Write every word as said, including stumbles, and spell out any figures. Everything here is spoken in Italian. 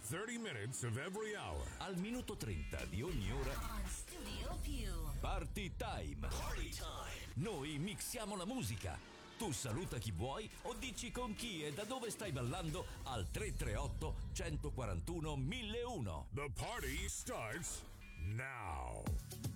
thirty minutes of every hour. Al minuto trenta di ogni ora. On Studio Più. Party time. Party time. Noi mixiamo la musica. Tu saluta chi vuoi o dici con chi e da dove stai ballando al tre tre otto, uno quattro uno, mille uno. The party starts now.